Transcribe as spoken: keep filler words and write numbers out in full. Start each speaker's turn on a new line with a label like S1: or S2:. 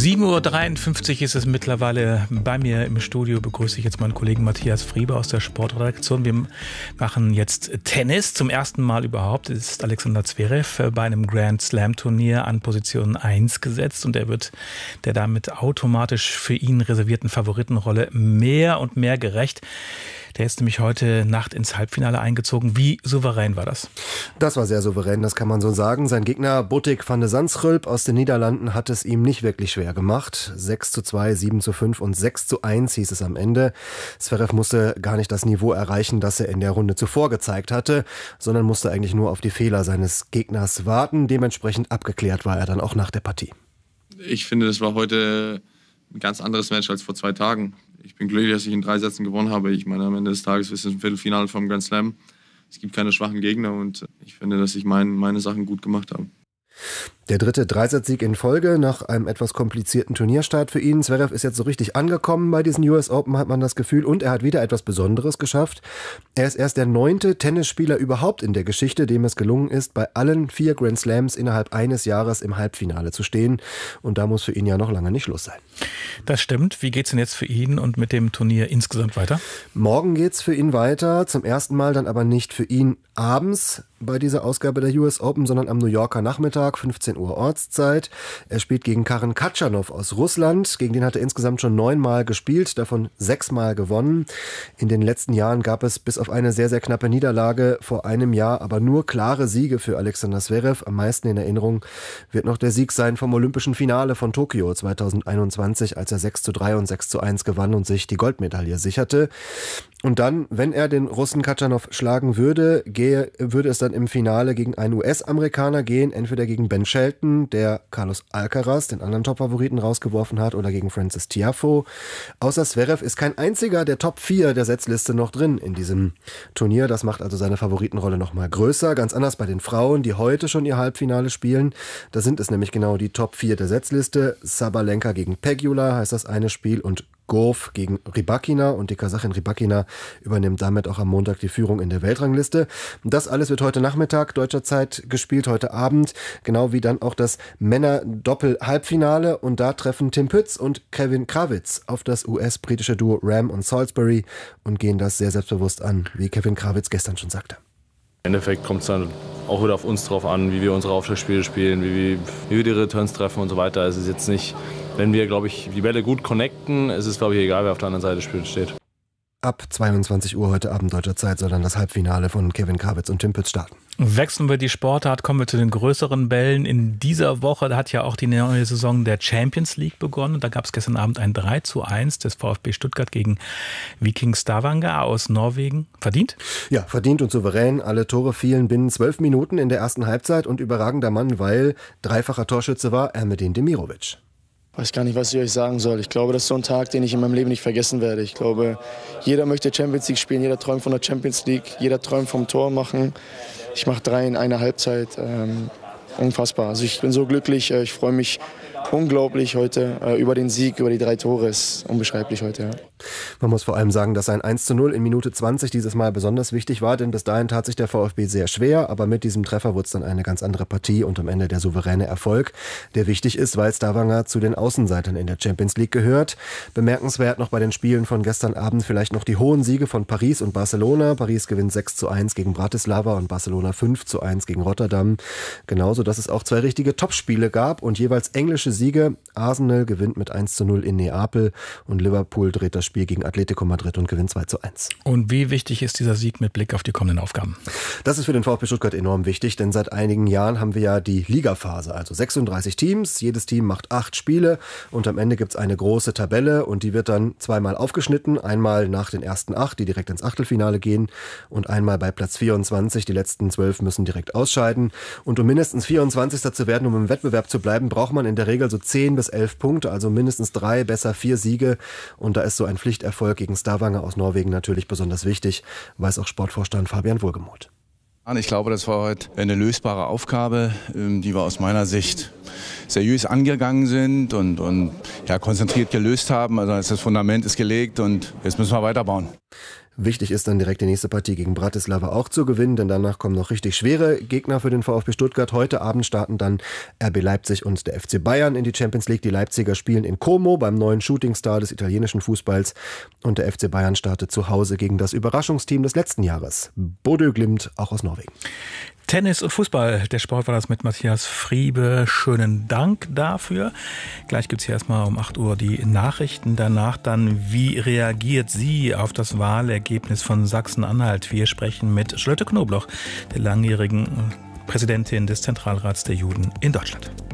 S1: sieben Uhr dreiundfünfzig ist es mittlerweile. Bei mir im Studio begrüße ich jetzt meinen Kollegen Matthias Frieber aus der Sportredaktion. Wir machen jetzt Tennis. Zum ersten Mal überhaupt ist Alexander Zverev bei einem Grand Slam Turnier an Position eins gesetzt und er wird der damit automatisch für ihn reservierten Favoritenrolle mehr und mehr gerecht. Der ist nämlich heute Nacht ins Halbfinale eingezogen. Wie souverän war das?
S2: Das war sehr souverän, das kann man so sagen. Sein Gegner Botic van de Zandschulp aus den Niederlanden hat es ihm nicht wirklich schwer gemacht. sechs zu zwei, sieben zu fünf und sechs zu eins hieß es am Ende. Zverev musste gar nicht das Niveau erreichen, das er in der Runde zuvor gezeigt hatte, sondern musste eigentlich nur auf die Fehler seines Gegners warten. Dementsprechend abgeklärt war er dann auch nach der Partie.
S3: Ich finde, das war heute ein ganz anderes Match als vor zwei Tagen. Ich bin glücklich, dass ich in drei Sätzen gewonnen habe. Ich meine, am Ende des Tages ist es ein Viertelfinale vom Grand Slam. Es gibt keine schwachen Gegner und ich finde, dass ich mein, meine Sachen gut gemacht habe.
S2: Der dritte Dreisatzsieg in Folge nach einem etwas komplizierten Turnierstart für ihn. Zverev ist jetzt so richtig angekommen bei diesen U S Open, hat man das Gefühl. Und er hat wieder etwas Besonderes geschafft. Er ist erst der neunte Tennisspieler überhaupt in der Geschichte, dem es gelungen ist, bei allen vier Grand Slams innerhalb eines Jahres im Halbfinale zu stehen. Und da muss für ihn ja noch lange nicht Schluss sein.
S1: Das stimmt. Wie geht's denn jetzt für ihn und mit dem Turnier insgesamt weiter?
S2: Morgen geht's für ihn weiter. Zum ersten Mal dann aber nicht für ihn abends bei dieser Ausgabe der U S Open, sondern am New Yorker Nachmittag, fünfzehn Uhr Ortszeit. Er spielt gegen Karen Khachanov aus Russland. Gegen den hat er insgesamt schon neunmal gespielt, davon sechsmal gewonnen. In den letzten Jahren gab es bis auf eine sehr, sehr knappe Niederlage vor einem Jahr aber nur klare Siege für Alexander Zverev. Am meisten in Erinnerung wird noch der Sieg sein vom Olympischen Finale von Tokio zweitausendeinundzwanzig, als er sechs zu drei und sechs zu eins gewann und sich die Goldmedaille sicherte. Und dann, wenn er den Russen Khachanov schlagen würde, gehe, würde es dann im Finale gegen einen U S-Amerikaner gehen, entweder gegen Ben Shelton, der Carlos Alcaraz, den anderen Top-Favoriten, rausgeworfen hat, oder gegen Frances Tiafoe. Außer Zverev ist kein einziger der Top vier der Setzliste noch drin in diesem Turnier. Das macht also seine Favoritenrolle noch mal größer. Ganz anders bei den Frauen, die heute schon ihr Halbfinale spielen. Da sind es nämlich genau die Top vier der Setzliste. Sabalenka gegen Pegula heißt das eine Spiel und Gauff gegen Rybakina und die Kasachin Rybakina übernimmt damit auch am Montag die Führung in der Weltrangliste. Das alles wird heute Nachmittag deutscher Zeit gespielt, heute Abend, genau wie dann auch das Männer-Doppel-Halbfinale und da treffen Tim Pütz und Kevin Krawitz auf das U S-britische Duo Ram und Salisbury und gehen das sehr selbstbewusst an, wie Kevin Krawitz gestern schon sagte.
S4: Im Endeffekt kommt es dann auch wieder auf uns drauf an, wie wir unsere Aufschlagspiele spielen, wie, wie, wie wir die Returns treffen und so weiter. Es ist jetzt nicht, wenn wir, glaube ich, die Bälle gut connecten, es ist, glaube ich, egal, wer auf der anderen Seite spielt, steht.
S2: Ab zweiundzwanzig Uhr heute Abend deutscher Zeit soll dann das Halbfinale von Kevin Krawitz und Tim Pütz starten.
S1: Wechseln wir die Sportart, kommen wir zu den größeren Bällen. In dieser Woche hat ja auch die neue Saison der Champions League begonnen. Da gab es gestern Abend ein drei zu eins des VfB Stuttgart gegen Viking Stavanger aus Norwegen. Verdient?
S2: Ja, verdient und souverän. Alle Tore fielen binnen zwölf Minuten in der ersten Halbzeit und überragender Mann, weil dreifacher Torschütze war Ermedin Demirovic.
S5: Ich weiß gar nicht, was ich euch sagen soll. Ich glaube, das ist so ein Tag, den ich in meinem Leben nicht vergessen werde. Ich glaube, jeder möchte Champions League spielen, jeder träumt von der Champions League, jeder träumt vom Tor machen. Ich mache drei in einer Halbzeit. Ähm, unfassbar. Also ich bin so glücklich, ich freue mich unglaublich heute äh, über den Sieg, über die drei Tore. Ist unbeschreiblich heute. Ja.
S2: Man muss vor allem sagen, dass ein eins zu null in Minute zwanzig dieses Mal besonders wichtig war, denn bis dahin tat sich der VfB sehr schwer, aber mit diesem Treffer wurde es dann eine ganz andere Partie und am Ende der souveräne Erfolg, der wichtig ist, weil Stavanger zu den Außenseitern in der Champions League gehört. Bemerkenswert noch bei den Spielen von gestern Abend vielleicht noch die hohen Siege von Paris und Barcelona. Paris gewinnt sechs zu eins gegen Bratislava und Barcelona fünf zu eins gegen Rotterdam. Genauso, dass es auch zwei richtige Topspiele gab und jeweils englische Siege. Arsenal gewinnt mit eins zu null in Neapel und Liverpool dreht das Spiel gegen Atletico Madrid und gewinnt zwei zu eins.
S1: Und wie wichtig ist dieser Sieg mit Blick auf die kommenden Aufgaben?
S2: Das ist für den VfB Stuttgart enorm wichtig, denn seit einigen Jahren haben wir ja die Ligaphase, also sechsunddreißig Teams, jedes Team macht acht Spiele und am Ende gibt es eine große Tabelle und die wird dann zweimal aufgeschnitten, einmal nach den ersten acht, die direkt ins Achtelfinale gehen und einmal bei Platz vierundzwanzig, die letzten zwölf müssen direkt ausscheiden und um mindestens vierundzwanzigster zu werden, um im Wettbewerb zu bleiben, braucht man in der Regel so zehn bis elf Punkte, also mindestens drei, besser vier Siege und da ist so ein Pflichterfolg gegen Stavanger aus Norwegen natürlich besonders wichtig, weiß auch Sportvorstand Fabian Wohlgemuth.
S6: Ich glaube, das war heute eine lösbare Aufgabe, die wir aus meiner Sicht seriös angegangen sind und, und ja, konzentriert gelöst haben. Also das Fundament ist gelegt und jetzt müssen wir weiterbauen.
S2: Wichtig ist dann direkt die nächste Partie gegen Bratislava auch zu gewinnen, denn danach kommen noch richtig schwere Gegner für den VfB Stuttgart. Heute Abend starten dann R B Leipzig und der F C Bayern in die Champions League. Die Leipziger spielen in Como beim neuen Shootingstar des italienischen Fußballs und der F C Bayern startet zu Hause gegen das Überraschungsteam des letzten Jahres, Bodø Glimt, auch aus Norwegen.
S1: Tennis und Fußball, der Sport war das mit Matthias Friebe. Schönen Dank dafür. Gleich gibt es hier erstmal um acht Uhr die Nachrichten. Danach dann, wie reagiert sie auf das Wahlergebnis von Sachsen-Anhalt? Wir sprechen mit Charlotte Knobloch, der langjährigen Präsidentin des Zentralrats der Juden in Deutschland.